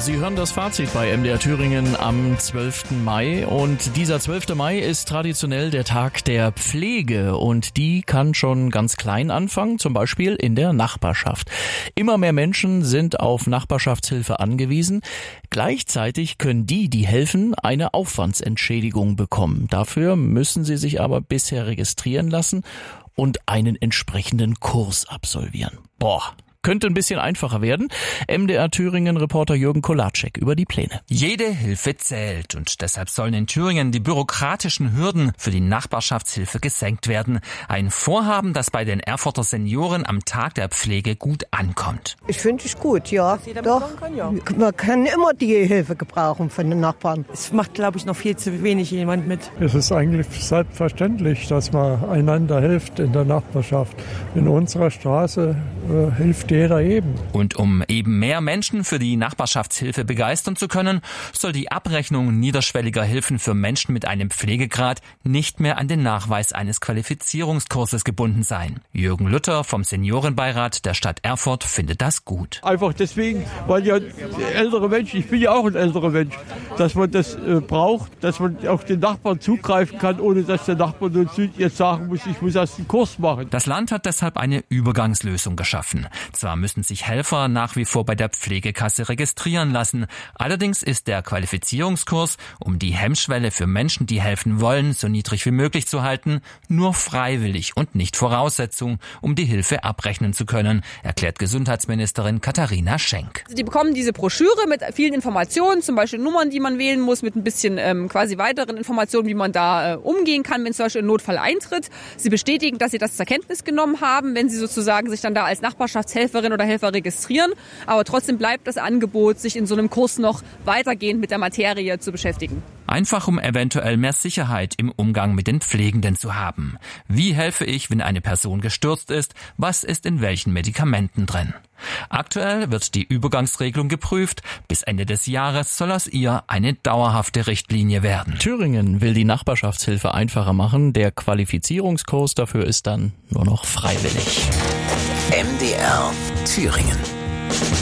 Sie hören das Fazit bei MDR Thüringen am 12. Mai und dieser 12. Mai ist traditionell der Tag der Pflege und die kann schon ganz klein anfangen, zum Beispiel in der Nachbarschaft. Immer mehr Menschen sind auf Nachbarschaftshilfe angewiesen. Gleichzeitig können die helfen, eine Aufwandsentschädigung bekommen. Dafür müssen sie sich aber bisher registrieren lassen und einen entsprechenden Kurs absolvieren. Könnte ein bisschen einfacher werden. MDR Thüringen-Reporter Jürgen Kolacek über die Pläne. Jede Hilfe zählt und deshalb sollen in Thüringen die bürokratischen Hürden für die Nachbarschaftshilfe gesenkt werden. Ein Vorhaben, das bei den Erfurter Senioren am Tag der Pflege gut ankommt. Ich finde es gut, ja. Doch. Man kann immer die Hilfe gebrauchen von den Nachbarn. Es macht, glaube ich, noch viel zu wenig jemand mit. Es ist eigentlich selbstverständlich, dass man einander hilft in der Nachbarschaft. In unserer Straße hilft jeder eben. Und um eben mehr Menschen für die Nachbarschaftshilfe begeistern zu können, soll die Abrechnung niederschwelliger Hilfen für Menschen mit einem Pflegegrad nicht mehr an den Nachweis eines Qualifizierungskurses gebunden sein. Jürgen Lütter vom Seniorenbeirat der Stadt Erfurt findet das gut. Einfach deswegen, weil ja ältere Menschen, ich bin ja auch ein älterer Mensch, dass man das braucht, dass man auf den Nachbarn zugreifen kann, ohne dass der Nachbar nun jetzt sagen muss, ich muss erst einen Kurs machen. Das Land hat deshalb eine Übergangslösung geschaffen. Zwar müssen sich Helfer nach wie vor bei der Pflegekasse registrieren lassen. Allerdings ist der Qualifizierungskurs, um die Hemmschwelle für Menschen, die helfen wollen, so niedrig wie möglich zu halten, nur freiwillig und nicht Voraussetzung, um die Hilfe abrechnen zu können, erklärt Gesundheitsministerin Katharina Schenk. Die bekommen diese Broschüre mit vielen Informationen, zum Beispiel Nummern, die man wählen muss, mit ein bisschen quasi weiteren Informationen, wie man da umgehen kann, wenn zum Beispiel ein Notfall eintritt. Sie bestätigen, dass sie das zur Kenntnis genommen haben, wenn sie sozusagen sich dann da als Nachbarschaftshelferin oder Helfer registrieren. Aber trotzdem bleibt das Angebot, sich in so einem Kurs noch weitergehend mit der Materie zu beschäftigen. Einfach um eventuell mehr Sicherheit im Umgang mit den Pflegenden zu haben. Wie helfe ich, wenn eine Person gestürzt ist? Was ist in welchen Medikamenten drin? Aktuell wird die Übergangsregelung geprüft. Bis Ende des Jahres soll aus ihr eine dauerhafte Richtlinie werden. Thüringen will die Nachbarschaftshilfe einfacher machen. Der Qualifizierungskurs dafür ist dann nur noch freiwillig. MDR Thüringen.